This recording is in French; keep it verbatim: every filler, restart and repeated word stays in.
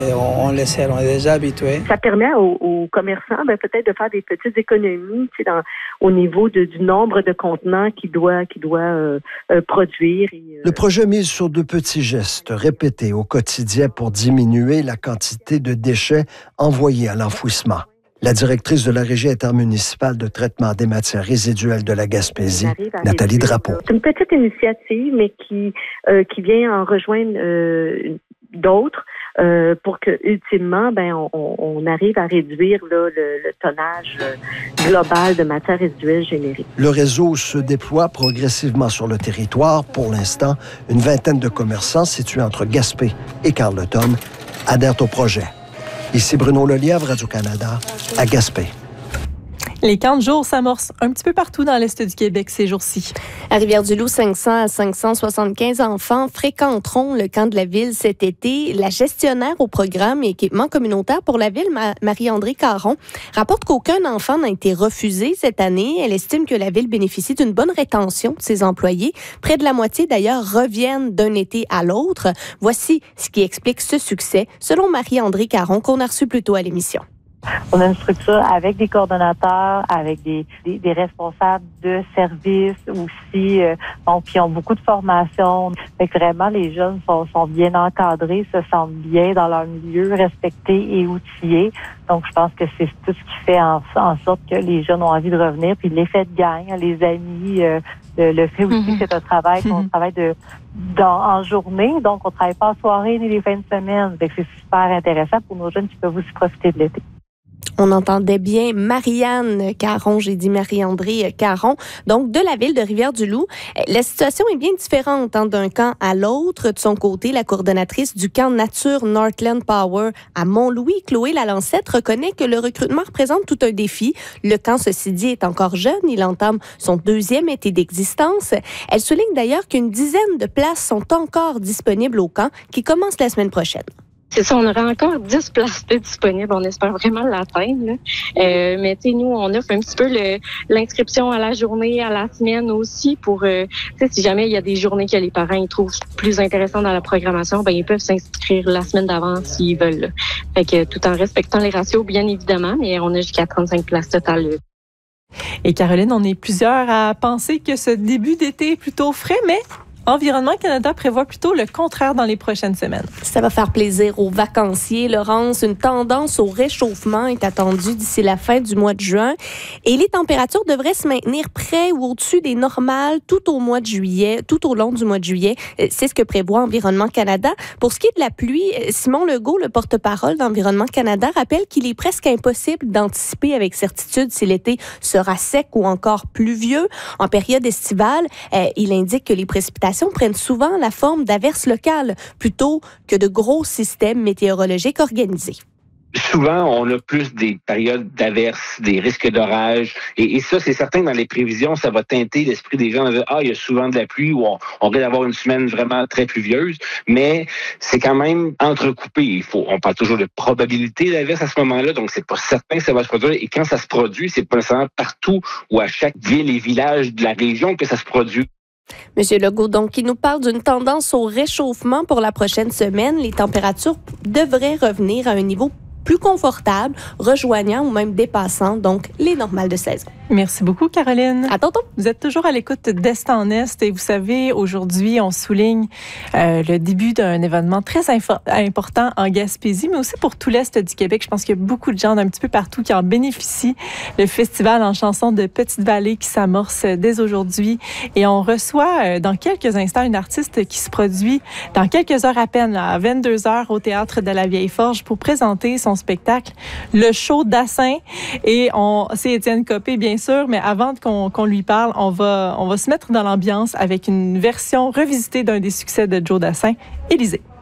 Et on, on le sait, on est déjà habitué. Ça permet aux, aux commerçants ben, peut-être de faire des petites économies tu sais, dans, au niveau de, du nombre de contenants qu'ils doivent qu'ils doivent euh, euh, produire. Et, euh... Le projet mise sur de petits gestes répétés au quotidien pour diminuer la quantité de déchets envoyés à l'enfouissement. La directrice de la Régie intermunicipale de traitement des matières résiduelles de la Gaspésie, Nathalie Drapeau. C'est une petite initiative, mais qui, euh, qui vient en rejoindre euh, d'autres euh, pour que, ultimement, ben, on, on arrive à réduire là, le, le tonnage global de matières résiduelles générées. Le réseau se déploie progressivement sur le territoire. Pour l'instant, une vingtaine de commerçants situés entre Gaspé et Carleton adhèrent au projet. Ici Bruno Lelièvre, Radio-Canada, à Gaspé. Les camps de jour s'amorcent un petit peu partout dans l'Est du Québec ces jours-ci. À Rivière-du-Loup, cinq cents à cinq cent soixante-quinze enfants fréquenteront le camp de la ville cet été. La gestionnaire au programme et équipement communautaire pour la ville, Marie-André Caron, rapporte qu'aucun enfant n'a été refusé cette année. Elle estime que la ville bénéficie d'une bonne rétention de ses employés. Près de la moitié, d'ailleurs, reviennent d'un été à l'autre. Voici ce qui explique ce succès, selon Marie-André Caron, qu'on a reçu plus tôt à l'émission. On a une structure avec des coordonnateurs, avec des, des, des responsables de services aussi, euh, bon, puis ils ont beaucoup de formation. Fait que vraiment, les jeunes sont, sont bien encadrés, se sentent bien dans leur milieu, respectés et outillés. Donc, je pense que c'est tout ce qui fait en, en sorte que les jeunes ont envie de revenir. Puis l'effet de gang, les amis, euh, le, le fait aussi mm-hmm. que c'est un travail, qu'on mm-hmm. travaille de dans, en journée. Donc, on travaille pas en soirée ni les fins de semaine. Fait que c'est super intéressant pour nos jeunes qui peuvent aussi profiter de l'été. On entendait bien Marianne Caron, j'ai dit Marie-André Caron, donc de la ville de Rivière-du-Loup. La situation est bien différente hein, d'un camp à l'autre. De son côté, la coordonnatrice du camp Nature Northland Power à Mont-Louis, Chloé Lalancette, reconnaît que le recrutement représente tout un défi. Le camp, ceci dit, est encore jeune. Il entame son deuxième été d'existence. Elle souligne d'ailleurs qu'une dizaine de places sont encore disponibles au camp qui commence la semaine prochaine. C'est ça, on aura encore dix places de disponibles. On espère vraiment l'atteindre. Là. Euh, mais tu sais, nous, on offre un petit peu le, l'inscription à la journée, à la semaine aussi pour, euh, tu sais, si jamais il y a des journées que les parents ils trouvent plus intéressantes dans la programmation, ben ils peuvent s'inscrire la semaine d'avant s'ils veulent. Là. Fait que tout en respectant les ratios, bien évidemment, mais on a jusqu'à trente-cinq places totales. Là. Et Caroline, on est plusieurs à penser que ce début d'été est plutôt frais, mais Environnement Canada prévoit plutôt le contraire dans les prochaines semaines. Ça va faire plaisir aux vacanciers. Laurence, une tendance au réchauffement est attendue d'ici la fin du mois de juin et les températures devraient se maintenir près ou au-dessus des normales tout au mois de juillet, tout au long du mois de juillet. C'est ce que prévoit Environnement Canada. Pour ce qui est de la pluie, Simon Legault, le porte-parole d'Environnement Canada, rappelle qu'il est presque impossible d'anticiper avec certitude si l'été sera sec ou encore pluvieux. En période estivale, il indique que les précipitations prennent souvent la forme d'averses locales plutôt que de gros systèmes météorologiques organisés. Souvent, on a plus des périodes d'averses, des risques d'orage. Et, et ça, c'est certain que dans les prévisions, ça va teinter l'esprit des gens. Ah, il y a souvent de la pluie ou on, on risque d'avoir une semaine vraiment très pluvieuse. Mais c'est quand même entrecoupé. Il faut, on parle toujours de probabilité d'averse à ce moment-là. Donc, c'est pas certain que ça va se produire. Et quand ça se produit, c'est pas nécessairement partout ou à chaque ville et village de la région que ça se produit. Monsieur Legault, donc, il nous parle d'une tendance au réchauffement pour la prochaine semaine. Les températures devraient revenir à un niveau plus confortable, rejoignant ou même dépassant donc les normales de saison. Merci beaucoup, Caroline. À tantôt. Vous êtes toujours à l'écoute d'Est en Est et vous savez, aujourd'hui, on souligne euh, le début d'un événement très infor- important en Gaspésie, mais aussi pour tout l'Est du Québec. Je pense qu'il y a beaucoup de gens d'un petit peu partout qui en bénéficient. Le festival en chansons de Petite-Vallée qui s'amorce dès aujourd'hui et on reçoit euh, dans quelques instants une artiste qui se produit dans quelques heures à peine, là, à vingt-deux heures au Théâtre de la Vieille Forge pour présenter son spectacle, Le Show d'Assin. Et on, c'est Étienne Copé, bien sûr, mais avant qu'on, qu'on lui parle, on va, on va se mettre dans l'ambiance avec une version revisitée d'un des succès de Joe Dassin, Élysée.